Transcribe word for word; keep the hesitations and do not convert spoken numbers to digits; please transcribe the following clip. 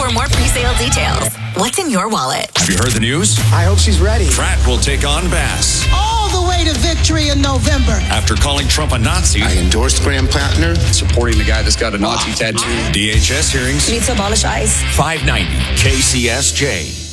For more pre-sale details, what's in your wallet? Have you heard the news? I hope she's ready. Pratt will take on Bass. All the way to victory in November. After calling Trump a Nazi. I endorsed Graham Plattner. Supporting the guy that's got a Nazi tattoo. D H S hearings. Need to abolish ICE. five ninety K C S J.